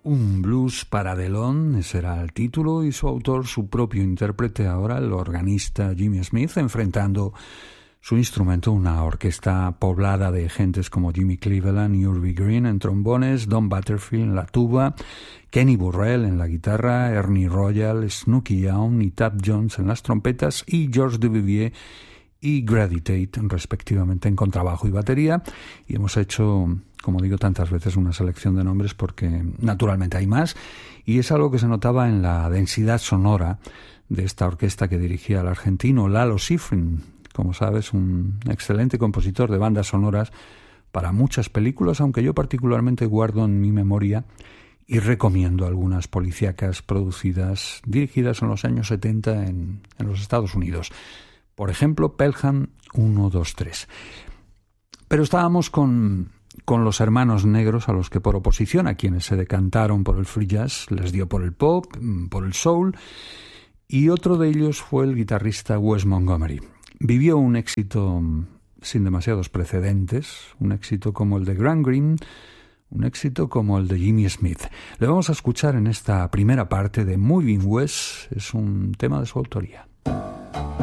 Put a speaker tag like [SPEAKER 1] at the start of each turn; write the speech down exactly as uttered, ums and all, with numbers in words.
[SPEAKER 1] Un blues para Delon, ese era el título, y su autor, su propio intérprete ahora, el organista Jimmy Smith, enfrentando su instrumento, una orquesta poblada de gentes como Jimmy Cleveland y Urbie Green en trombones, Don Butterfield en la tuba, Kenny Burrell en la guitarra, Ernie Royal, Snooky Young y Tab Jones en las trompetas y Georges Duvivier y Grady Tate, respectivamente, en contrabajo y batería. Y hemos hecho, como digo tantas veces, una selección de nombres porque naturalmente hay más, y es algo que se notaba en la densidad sonora de esta orquesta que dirigía el argentino Lalo Schifrin, como sabes, un excelente compositor de bandas sonoras para muchas películas, aunque yo particularmente guardo en mi memoria y recomiendo algunas policíacas producidas, dirigidas en los años setenta en, en los Estados Unidos. Por ejemplo, Pelham uno, dos, tres. Pero estábamos con, con los hermanos negros, a los que por oposición a quienes se decantaron por el free jazz, les dio por el pop, por el soul, y otro de ellos fue el guitarrista Wes Montgomery. Vivió un éxito sin demasiados precedentes, un éxito como el de Grant Green, un éxito como el de Jimmy Smith. Le vamos a escuchar en esta primera parte de Moving West, es un tema de su autoría.